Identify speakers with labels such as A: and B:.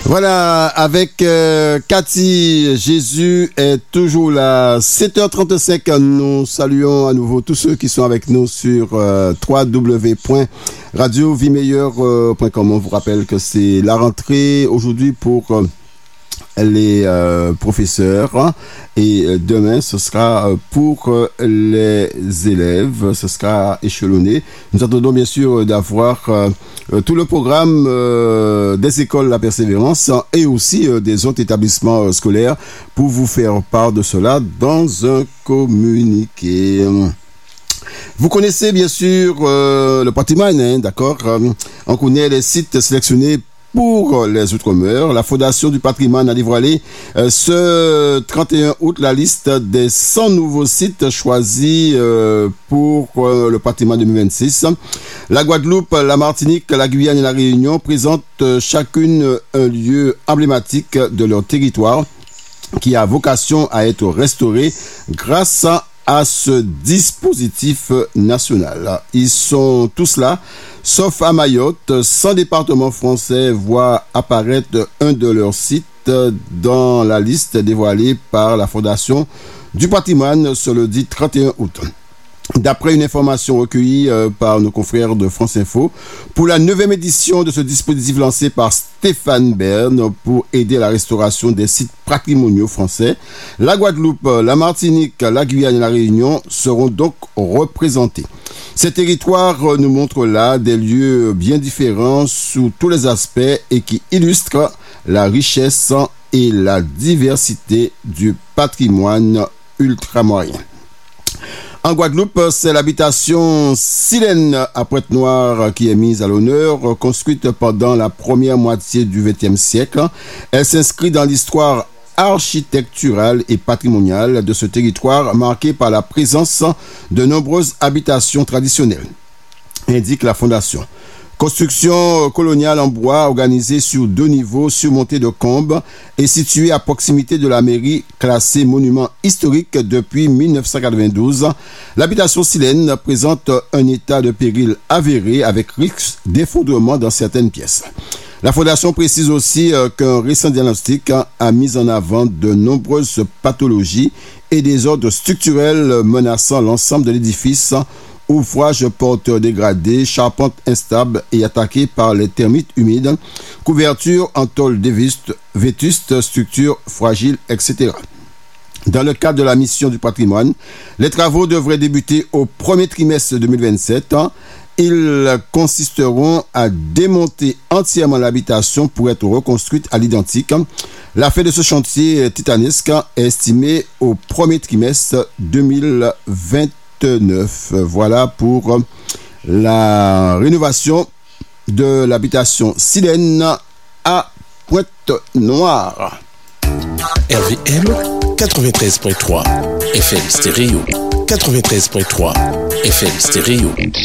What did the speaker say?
A: Voilà, avec Cathy, Jésus est toujours là. 7h35, nous saluons à nouveau tous ceux qui sont avec nous sur www.radiovimeilleure.com. On vous rappelle que c'est la rentrée aujourd'hui pour les professeurs et demain ce sera pour les élèves, ce sera échelonné. Nous attendons bien sûr d'avoir tout le programme des écoles La Persévérance et aussi des autres établissements scolaires pour vous faire part de cela dans un communiqué. Vous connaissez bien sûr le patrimoine, hein, d'accord? On connaît les sites sélectionnés pour les Outre-mer. La Fondation du patrimoine a dévoilé ce 31 août la liste des 100 nouveaux sites choisis pour le patrimoine 2026. La Guadeloupe, la Martinique, la Guyane et la Réunion présentent chacune un lieu emblématique de leur territoire qui a vocation à être restauré grâce à ce dispositif national. Ils sont tous là, sauf à Mayotte. 100 départements français voient apparaître un de leurs sites dans la liste dévoilée par la Fondation du patrimoine ce lundi 31 août. D'après une information recueillie par nos confrères de France Info, pour la 9e édition de ce dispositif lancé par Stéphane Bern pour aider à la restauration des sites patrimoniaux français, la Guadeloupe, la Martinique, la Guyane et la Réunion seront donc représentés. Ces territoires nous montrent là des lieux bien différents sous tous les aspects et qui illustrent la richesse et la diversité du patrimoine ultramarien. En Guadeloupe, c'est l'habitation Silène à Pointe-Noire qui est mise à l'honneur, construite pendant la première moitié du XXe siècle. Elle s'inscrit dans l'histoire architecturale et patrimoniale de ce territoire marqué par la présence de nombreuses habitations traditionnelles, indique la Fondation. Construction coloniale en bois organisée sur 2 niveaux surmontés de combes et située à proximité de la mairie classée monument historique depuis 1992. L'habitation Silène présente un état de péril avéré avec risque d'effondrement dans certaines pièces. La Fondation précise aussi qu'un récent diagnostic a mis en avant de nombreuses pathologies et désordres structurels menaçant l'ensemble de l'édifice. Ouvrages porteurs dégradés, charpente instable et attaquée par les termites humides, couverture en tôle vétuste, structure fragile, etc. Dans le cadre de la mission du patrimoine, les travaux devraient débuter au premier trimestre 2027. Ils consisteront à démonter entièrement l'habitation pour être reconstruite à l'identique. La fin de ce chantier titanesque est estimée au premier trimestre 2029. Voilà pour la rénovation de l'habitation Silène à Pointe-Noire.
B: RVM 93.3 FM stéréo 93.3 FM stéréo.